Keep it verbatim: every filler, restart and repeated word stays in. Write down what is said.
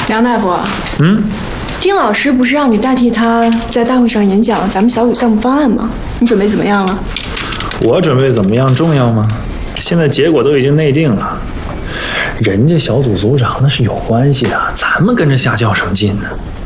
梁大夫， 嗯， 丁老师不是让你代替他在大会上演讲咱们小组项目方案吗？你准备怎么样了？ 我准备怎么样重要吗？现在结果都已经内定了，人家小组组长那是有关系的，咱们跟着瞎较什么劲呢？